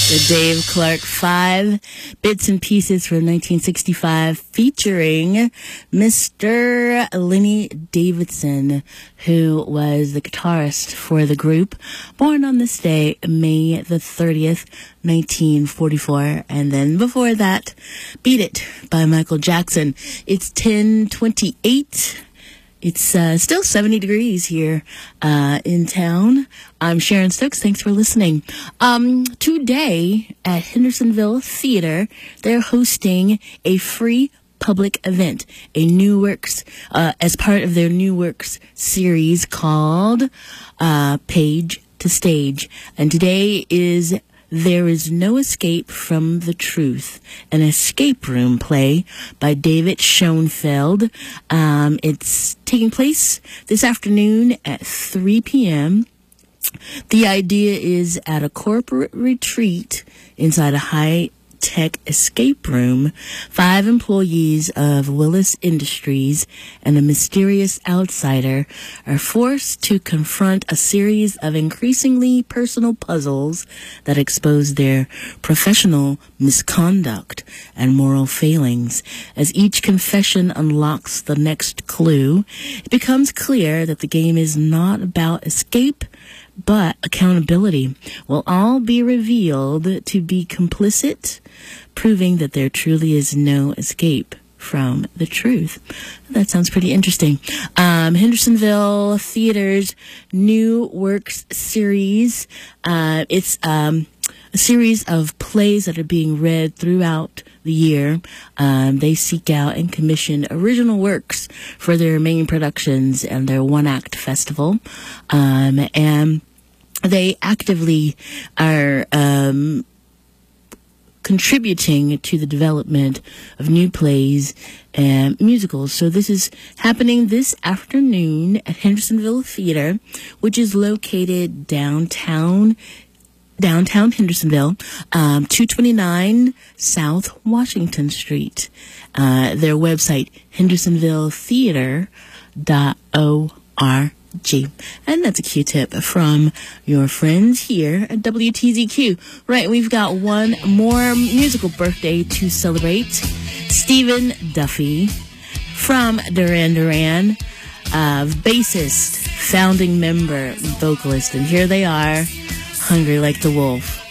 The Dave Clark 5 Bits and Pieces from 1965 featuring Mr. Lenny Davidson, who was the guitarist for the group, born on this day, May the 30th, 1944. And then before that, Beat It by Michael Jackson. It's 10:28. It's still 70 degrees here in town. I'm Sharon Stokes. Thanks for listening. Today at Hendersonville Theater, they're hosting a free public event, a New Works, as part of their New Works series called Page to Stage. And today is There Is No Escape from the Truth, an escape room play by David Schoenfeld. It's taking place this afternoon at 3 p.m. The idea is at a corporate retreat inside a high-tech escape room. 5 employees of Willis Industries and a mysterious outsider are forced to confront a series of increasingly personal puzzles that expose their professional misconduct and moral failings. As each confession unlocks the next clue, it becomes clear that the game is not about escape, but accountability. Will all be revealed to be complicit, proving that there truly is no escape from the truth. That sounds pretty interesting. Hendersonville Theater's New Works series. It's a series of plays that are being read throughout the year. They seek out and commission original works for their main productions and their one-act festival. And they actively are contributing to the development of new plays and musicals. So this is happening this afternoon at Hendersonville Theater, which is located downtown Hendersonville, 229 South Washington Street. Their website, hendersonvilletheater.org. And that's a Q-tip from your friends here at WTZQ. Right, we've got one more musical birthday to celebrate. Stephen Duffy from Duran Duran, bassist, founding member, vocalist, and here they are, Hungry Like the Wolf.